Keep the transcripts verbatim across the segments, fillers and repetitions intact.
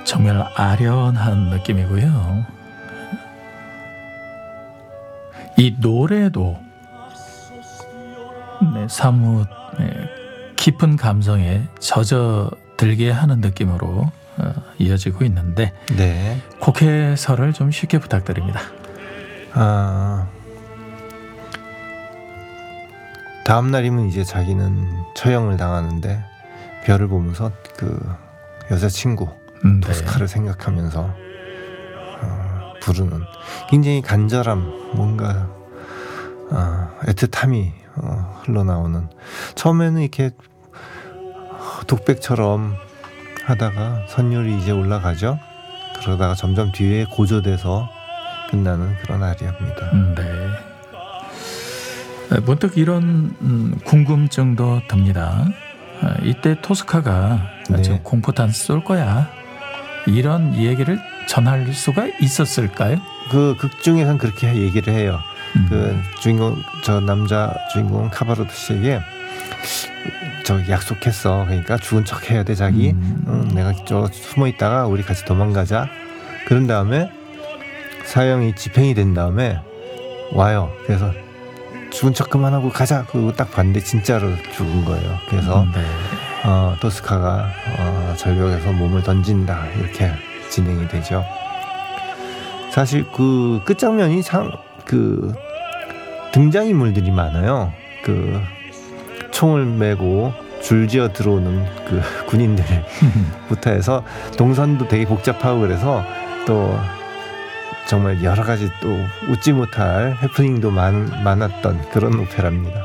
정말 아련한 느낌이고요. 이 노래도 네, 사뭇 네, 깊은 감성에 젖어들게 하는 느낌으로 어, 이어지고 있는데 네. 곡 해설을 좀 쉽게 부탁드립니다. 아, 다음 날이면 이제 자기는 처형을 당하는데 별을 보면서 그 여자친구 음, 네. 토스카를 생각하면서 어, 부르는 굉장히 간절함, 뭔가 어, 애틋함이 어, 흘러나오는, 처음에는 이렇게 독백처럼 하다가 선율이 이제 올라가죠. 그러다가 점점 뒤에 고조돼서 끝나는 그런 아리아입니다. 음, 네. 문득 이런 음, 궁금증도 듭니다. 아, 이때 토스카가 네. 저 공포탄 쏠 거야, 이런 얘기를 전할 수가 있었을까요? 그 극 중에선 그렇게 얘기를 해요. 음. 그 주인공, 저 남자 주인공 카바로트 씨에게 저 약속했어. 그러니까 죽은 척 해야 돼 자기. 음. 응, 내가 저 숨어 있다가 우리 같이 도망가자. 그런 다음에 사형이 집행이 된 다음에 와요. 그래서 죽은 척 그만하고 가자. 그리고 딱 봤는데 진짜로 죽은 거예요. 그래서 음, 네. 어, 토스카가 어, 절벽에서 몸을 던진다, 이렇게 진행이 되죠. 사실 그 끝장면이 참 그 등장인물들이 많아요. 그 총을 메고 줄지어 들어오는 그 군인들부터 해서 동선도 되게 복잡하고, 그래서 또 정말 여러 가지 또 웃지 못할 해프닝도 많, 많았던 그런 오페라입니다.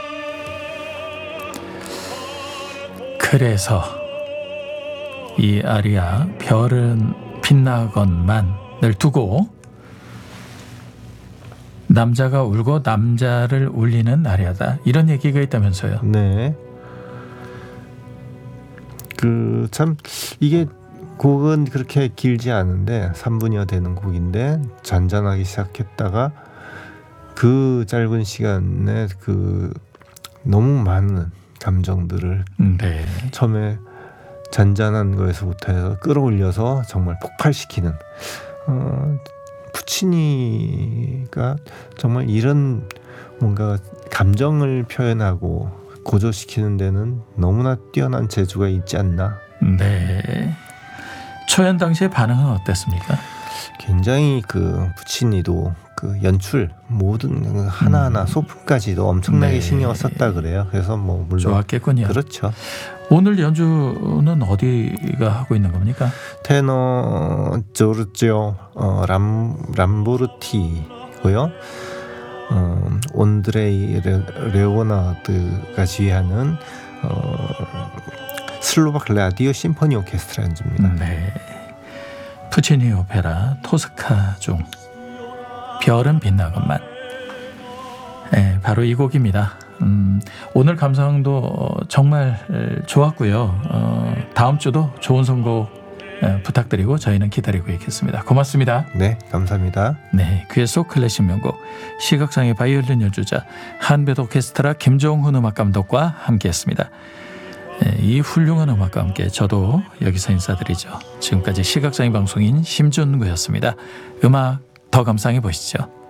그래서 이 아리아 별은 빛나건만을 두고 남자가 울고 남자를 울리는 아리아다, 이런 얘기가 있다면서요. 네. 그 참 이게 곡은 그렇게 길지 않은데 삼 분여 되는 곡인데 잔잔하게 시작했다가 그 짧은 시간에 그 너무 많은 감정들을 네. 처음에 잔잔한 거에서부터 해서 끌어올려서 정말 폭발시키는, 어, 푸치니가 정말 이런 뭔가 감정을 표현하고 고조시키는 데는 너무나 뛰어난 재주가 있지 않나. 네. 초연 당시의 반응은 어땠습니까? 굉장히 그 푸치니도 그 연출 모든 하나하나 음. 소품까지도 엄청나게 네. 신경을 썼다 그래요. 그래서 뭐 물론 좋았겠군요. 그렇죠. 오늘 연주는 어디가 하고 있는 겁니까? 테너 조르지오 어, 람 람보르티고요. 어, 온드레이 레, 레오나드가 지휘하는 어, 슬로바크 라디오 심포니 오케스트라 연주입니다. 네. 푸치니 오페라 토스카 중 별은 빛나건만. 네, 바로 이 곡입니다. 음, 오늘 감상도 정말 좋았고요. 어, 다음 주도 좋은 선곡 부탁드리고 저희는 기다리고 있겠습니다. 고맙습니다. 네, 감사합니다. 네, 귀의 속 클래식 명곡, 시각장애 바이올린 연주자 한빛 오케스트라 김종훈 음악감독과 함께했습니다. 네, 이 훌륭한 음악과 함께 저도 여기서 인사드리죠. 지금까지 시각장애 방송인 심준구였습니다. 음악 더 감상해 보시죠.